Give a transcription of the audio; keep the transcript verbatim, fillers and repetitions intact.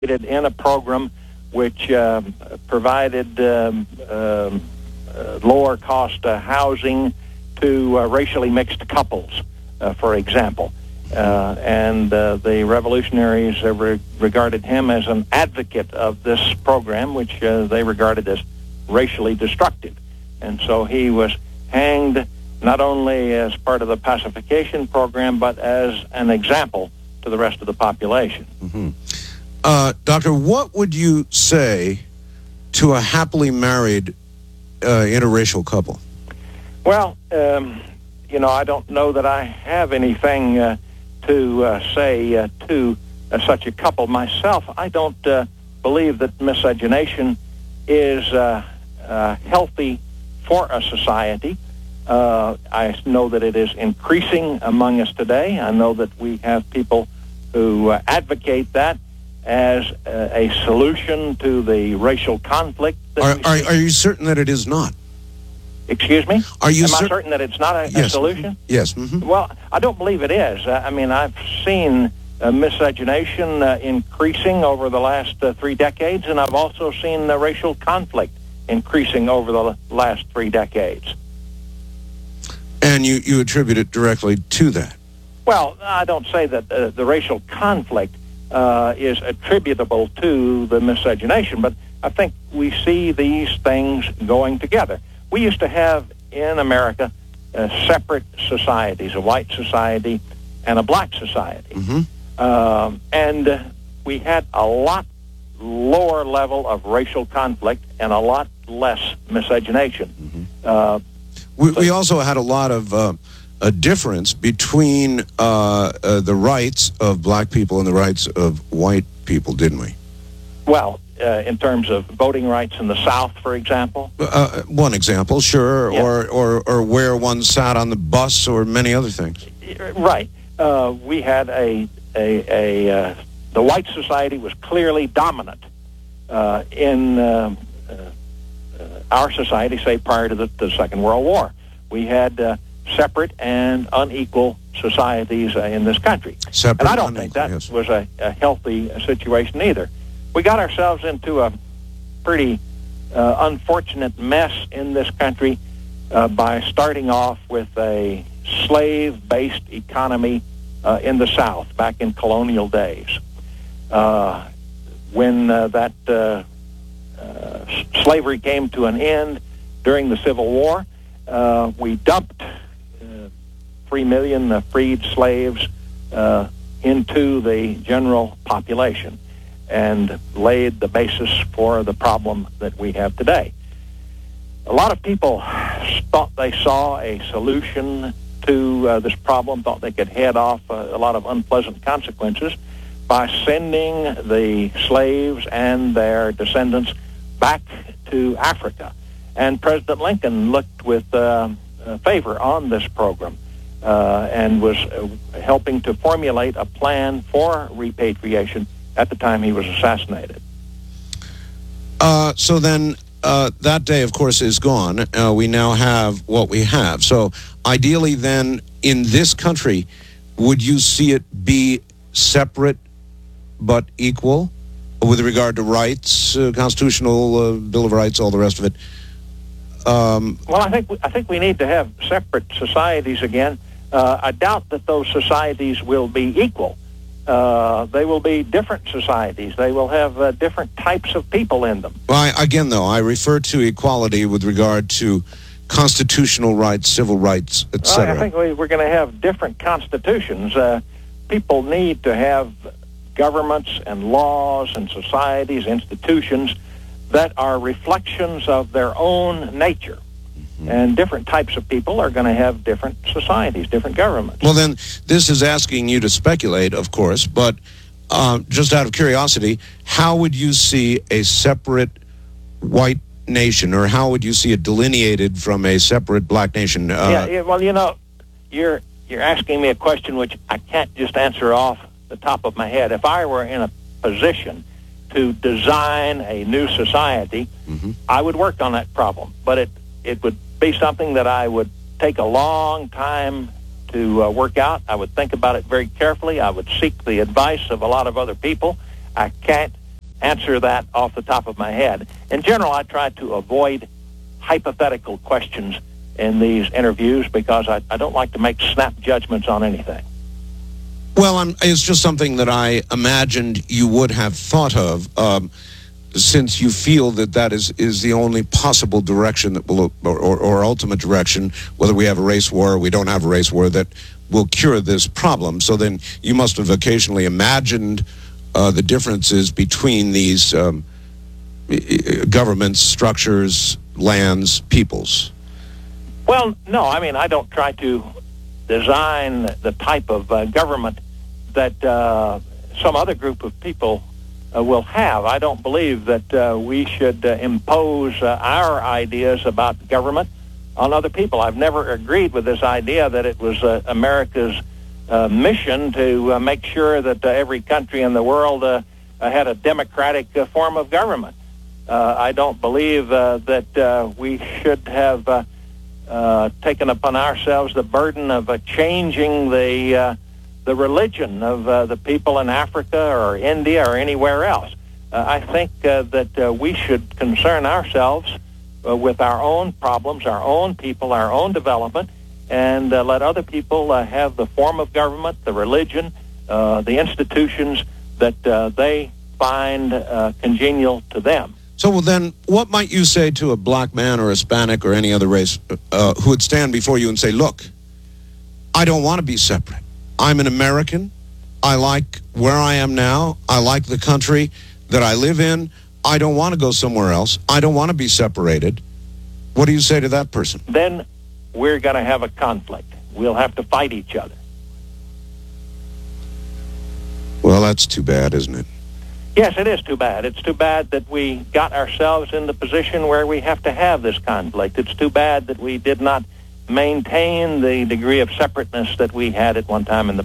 in a program which um, provided um, um, uh, lower cost uh, housing to uh, racially mixed couples, uh, for example. Uh, and uh, the revolutionaries uh, re- regarded him as an advocate of this program, which uh, they regarded as racially destructive. And so he was hanged not only as part of the pacification program, but as an example to the rest of the population. Mm-hmm. Uh, Doctor, what would you say to a happily married uh, interracial couple? Well, um, you know, I don't know that I have anything uh, to uh, say uh, to uh, such a couple myself. I don't uh, believe that miscegenation is uh, uh, healthy for a society. Uh, I know that it is increasing among us today. I know that we have people who uh, advocate that as uh, a solution to the racial conflict. That Are, we are, see. are you certain that it is not? Excuse me? Are you Am cer- I certain that it's not a, yes. a solution? Yes. Mm-hmm. Well, I don't believe it is. Uh, I mean, I've seen uh, miscegenation uh, increasing over the last uh, three decades, and I've also seen uh, racial conflict increasing over the l- last three decades. And you, you attribute it directly to that? Well, I don't say that uh, the racial conflict uh, is attributable to the miscegenation, but I think we see these things going together. We used to have in America uh, separate societies, a white society and a black society. Mm-hmm. Um, and uh, we had a lot lower level of racial conflict and a lot less miscegenation. Mm-hmm. Uh, we, we also had a lot of uh, a difference between uh, uh, the rights of black people and the rights of white people, didn't we? well, uh, in terms of voting rights in the South, for example. Uh, one example, sure, Yeah. or, or or where one sat on the bus, or many other things. Right. Uh, we had a a, a uh, the white society was clearly dominant uh, in uh, uh, our society, say prior to the, the Second World War. We had uh, separate and unequal societies uh, in this country, Separate and I don't and think unequal, that yes. was a, a healthy situation either. We got ourselves into a pretty uh, unfortunate mess in this country uh, by starting off with a slave-based economy uh, in the South back in colonial days. Uh, when uh, that uh, uh, slavery came to an end during the Civil War, uh, we dumped uh, three million uh, freed slaves uh, into the general population and laid the basis for the problem that we have today. A lot of people thought they saw a solution to uh, this problem, thought they could head off uh, a lot of unpleasant consequences by sending the slaves and their descendants back to Africa. And President Lincoln looked with uh, uh, favor on this program uh, and was uh, helping to formulate a plan for repatriation at the time he was assassinated. Uh, so then uh, that day, of course, is gone. Uh, we now have what we have. So ideally then, in this country, would you see it be separate but equal with regard to rights, uh, constitutional uh, Bill of Rights, all the rest of it? Um, Well, I think I think we need to have separate societies again. Uh, I doubt that those societies will be equal. Uh, they will be different societies. They will have uh, different types of people in them. well, I, again, though, I refer to equality with regard to constitutional rights, civil rights, et Well, cetera. I think we, we're going to have different constitutions. Uh, people need to have governments and laws and societies, institutions that are reflections of their own nature. And different types of people are going to have different societies, different governments. Well, then, this is asking you to speculate, of course, but uh, just out of curiosity, how would you see a separate white nation, or how would you see it delineated from a separate black nation? Uh, yeah, yeah, well, you know, you're you're asking me a question which I can't just answer off the top of my head. If I were in a position to design a new society, Mhm. I would work on that problem. But it, it would be something that I would take a long time to uh, work out. I would think about it very carefully. I would seek the advice of a lot of other people. I can't answer that off the top of my head. In general, I try to avoid hypothetical questions in these interviews because I, I don't like to make snap judgments on anything. Well, I'm, it's just something that I imagined you would have thought of, um, since you feel that that is, is the only possible direction that will, or, or, or ultimate direction, whether we have a race war or we don't have a race war, that will cure this problem. So then you must have occasionally imagined uh, the differences between these um, governments, structures, lands, peoples. Well, no, I mean, I don't try to design the type of uh, government that uh, some other group of people uh, will have. I don't believe that uh, we should uh, impose uh, our ideas about government on other people. I've never agreed with this idea that it was uh, America's uh, mission to uh, make sure that uh, every country in the world uh, uh, had a democratic uh, form of government. Uh, I don't believe uh, that uh, we should have uh, uh, taken upon ourselves the burden of uh, changing the uh, the religion of uh, the people in Africa or India or anywhere else. Uh, I think uh, that uh, we should concern ourselves uh, with our own problems, our own people, our own development, and uh, let other people uh, have the form of government, the religion, uh, the institutions that uh, they find uh, congenial to them. So well, then, what might you say to a black man or Hispanic or any other race uh, who would stand before you and say, look, I don't want to be separate. I'm an American. I like where I am now. I like the country that I live in. I don't want to go somewhere else. I don't want to be separated. What do you say to that person? Then we're going to have a conflict. We'll have to fight each other. Well, that's too bad, isn't it? Yes, it is too bad. It's too bad that we got ourselves in the position where we have to have this conflict. It's too bad that we did not maintain the degree of separateness that we had at one time in the